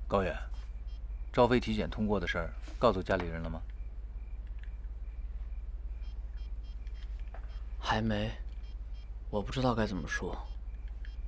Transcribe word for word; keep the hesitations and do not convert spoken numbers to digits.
高远，赵飞体检通过的事儿告诉家里人了吗？ 还没，我不知道该怎么说。